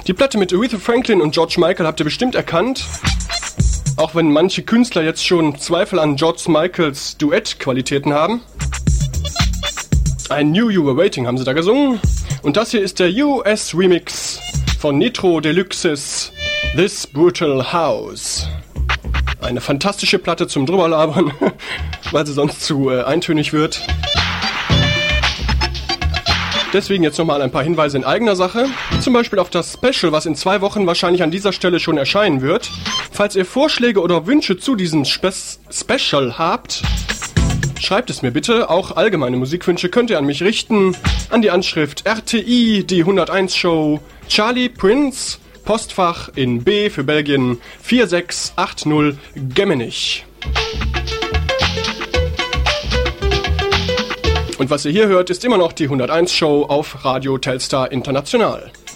Die Platte mit Aretha Franklin und George Michael habt ihr bestimmt erkannt. Auch wenn manche Künstler jetzt schon Zweifel an George Michaels Duettqualitäten haben. I Knew You Were Waiting haben sie da gesungen. Und das hier ist der US-Remix von Nitro Deluxes This Brutal House. Eine fantastische Platte zum Drüberlabern, weil sie sonst zu eintönig wird. Deswegen jetzt nochmal ein paar Hinweise in eigener Sache. Zum Beispiel auf das Special, was in 2 Wochen wahrscheinlich an dieser Stelle schon erscheinen wird. Falls ihr Vorschläge oder Wünsche zu diesem Special habt, schreibt es mir bitte. Auch allgemeine Musikwünsche könnt ihr an mich richten. An die Anschrift RTI, die 101 Show, Charlie Prince, Postfach in B für Belgien 4680 Gemmenich. Und was ihr hier hört, ist immer noch die 101 Show auf Radio Telstar International.